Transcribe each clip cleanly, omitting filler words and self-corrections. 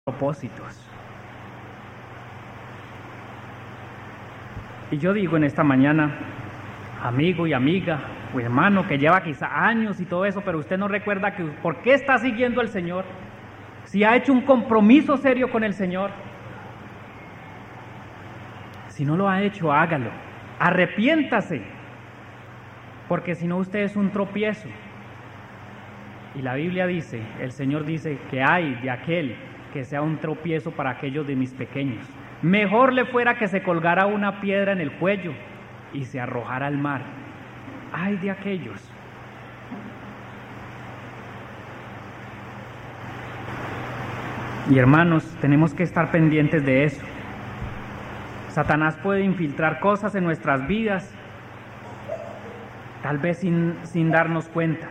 propósitos. Y yo digo en esta mañana, amigo y amiga, o hermano que lleva quizá años y todo eso, pero usted no recuerda que por qué está siguiendo al Señor, si ha hecho un compromiso serio con el Señor. Si no lo ha hecho, hágalo, arrepiéntase, porque si no usted es un tropiezo. Y la Biblia dice, el Señor dice que hay de aquel que sea un tropiezo para aquellos de mis pequeños. Mejor le fuera que se colgara una piedra en el cuello y se arrojara al mar. Ay de aquellos. Y hermanos, tenemos que estar pendientes de eso. Satanás puede infiltrar cosas en nuestras vidas, tal vez sin darnos cuenta.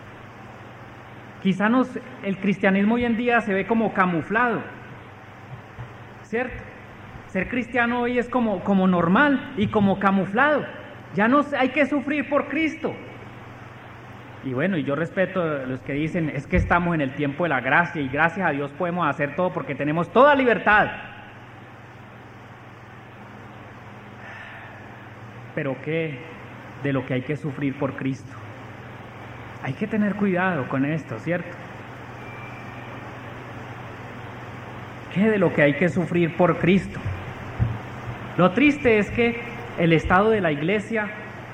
Quizá el cristianismo hoy en día se ve como camuflado, ¿cierto? Ser cristiano hoy es como normal y como camuflado. Ya no hay que sufrir por Cristo. Y bueno, y yo respeto a los que dicen, es que estamos en el tiempo de la gracia y gracias a Dios podemos hacer todo porque tenemos toda libertad. Pero ¿qué de lo que hay que sufrir por Cristo? Hay que tener cuidado con esto, ¿cierto? ¿Qué de lo que hay que sufrir por Cristo? Lo triste es que el estado de la iglesia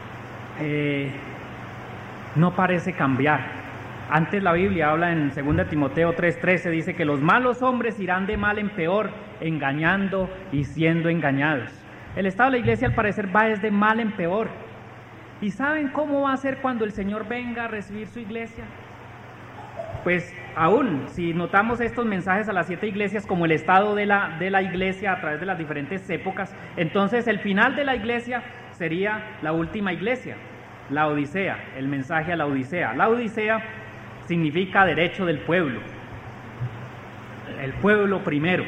no parece cambiar. Antes la Biblia habla en 2 Timoteo 3:13, dice que los malos hombres irán de mal en peor, engañando y siendo engañados. El estado de la iglesia al parecer va de mal en peor. ¿Y saben cómo va a ser cuando el Señor venga a recibir su iglesia? Pues aún, si notamos estos mensajes a las 7 iglesias como el estado de la iglesia a través de las diferentes épocas, entonces el final de la iglesia sería la última iglesia, la Odisea, el mensaje a la Odisea. La Odisea significa derecho del pueblo, el pueblo primero.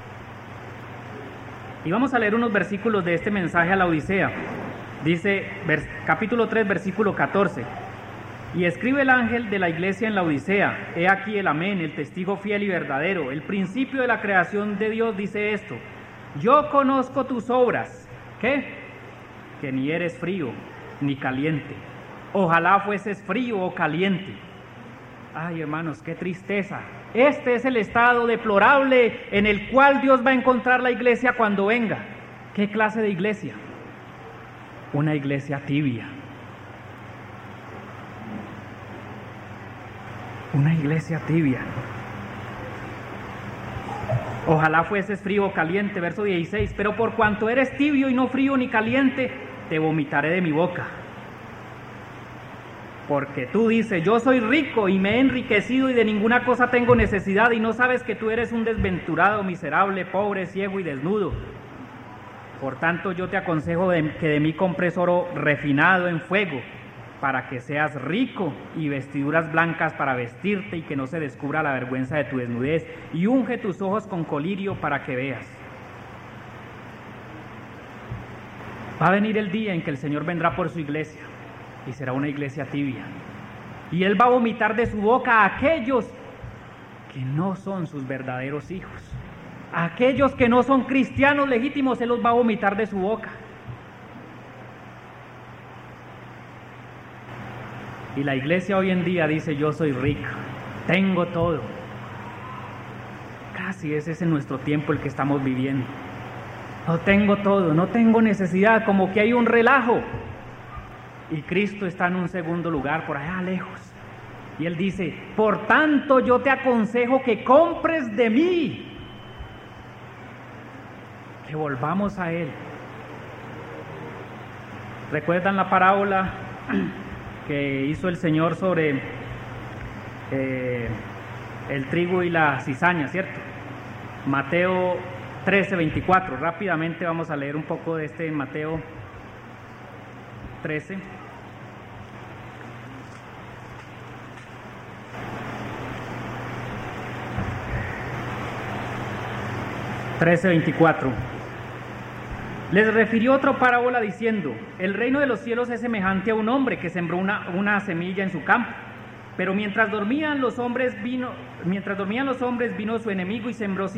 Y vamos a leer unos versículos de este mensaje a la Odisea. Dice, capítulo 3, versículo 14. Y escribe el ángel de la iglesia en la Odisea, he aquí el amén, el testigo fiel y verdadero, el principio de la creación de Dios dice esto, yo conozco tus obras, ¿qué? Que ni eres frío ni caliente, ojalá fueses frío o caliente. Ay hermanos, qué tristeza, este es el estado deplorable en el cual Dios va a encontrar la iglesia cuando venga. ¿Qué clase de iglesia? Una iglesia tibia. Una iglesia tibia. Ojalá fueses frío o caliente, verso 16, pero por cuanto eres tibio y no frío ni caliente, te vomitaré de mi boca. Porque tú dices, yo soy rico y me he enriquecido y de ninguna cosa tengo necesidad, y no sabes que tú eres un desventurado, miserable, pobre, ciego y desnudo. Por tanto yo te aconsejo que de mí compres oro refinado en fuego, para que seas rico, y vestiduras blancas para vestirte y que no se descubra la vergüenza de tu desnudez, y unge tus ojos con colirio para que veas. Va a venir el día en que el Señor vendrá por su iglesia, y será una iglesia tibia, y Él va a vomitar de su boca a aquellos que no son sus verdaderos hijos. Aquellos que no son cristianos legítimos, Él los va a vomitar de su boca. Y la iglesia hoy en día dice, yo soy rica, tengo todo. Casi ese es en nuestro tiempo el que estamos viviendo. No tengo todo, no tengo necesidad, como que hay un relajo. Y Cristo está en un segundo lugar, por allá lejos. Y Él dice, por tanto yo te aconsejo que compres de mí. Que volvamos a Él. ¿Recuerdan la parábola que hizo el Señor sobre el trigo y la cizaña, cierto? Mateo 13:24. Rápidamente vamos a leer un poco de este en Mateo 13. Les refirió otra parábola diciendo, el reino de los cielos es semejante a un hombre que sembró una semilla en su campo, Pero mientras dormían los hombres vino su enemigo y sembró